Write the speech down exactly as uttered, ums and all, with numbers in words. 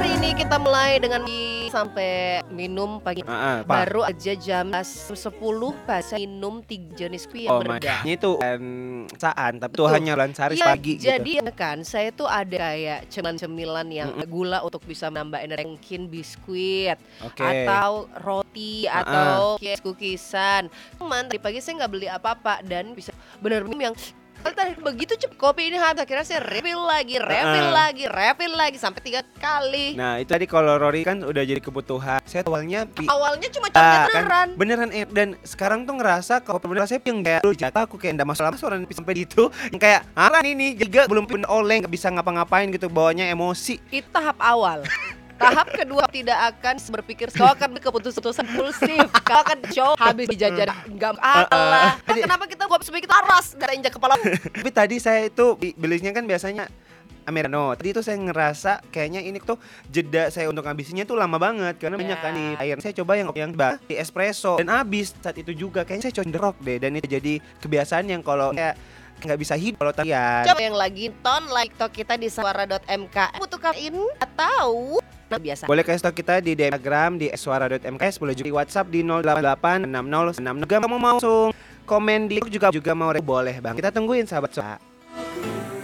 hari ini kita mulai dengan sampai minum pagi. Uh, uh, Baru aja jam sepuluh pas minum tiga jenis kue yang oh berbeda. Ini tuh um, saan, tapi tuh hanya bulan sehari ya, pagi jadi gitu. kan saya tuh ada kayak cemilan-cemilan yang mm-mm. gula untuk bisa menambah energi, mungkin biskuit okay. atau roti uh-uh. atau cookies-cookisan. Cuman tadi pagi saya nggak beli apa-apa dan bisa benar-benar yang tadi begitu cepat kopi ini habis, akhirnya saya refill lagi, refill uh. lagi, refill lagi sampai tiga kali. Nah itu tadi kalau Rory kan udah jadi kebutuhan. Saya awalnya pi- awalnya cuma condet beneran. Kan, beneran eh, dan sekarang tuh ngerasa kalau beneran saya yang kayak dulu jatuh aku kayak enggak masalah orang sampai itu yang kayak arah ini juga belum pun oleng nggak bisa ngapa-ngapain gitu bawanya emosi. Itu tahap awal. Tahap kedua tidak akan berpikir kau akan keputusan impulsif, kau akan show habis dijajar nggak Allah. Kan kenapa kita gua supaya kita aras dari injak kepala. Tapi tadi saya itu belinya kan biasanya Americano. Tadi itu saya ngerasa kayaknya ini tuh jeda saya untuk ngabisinnya tuh lama banget karena yeah. banyak kan di air. Saya coba yang yang bah di espresso dan habis saat itu juga kayaknya saya condrok deh dan itu jadi kebiasaan yang kalau kayak nggak bisa hidup kalau tarian. Coba yang lagi ton like talk kita di suara dot m k butuh kain atau nah, biasa. Boleh kasih tau kita di Instagram di suara dot m k, boleh juga di WhatsApp di nol delapan delapan enam nol enam nol. Juga mau langsung komen di juga juga mau boleh Bang. Kita tungguin sahabat suara.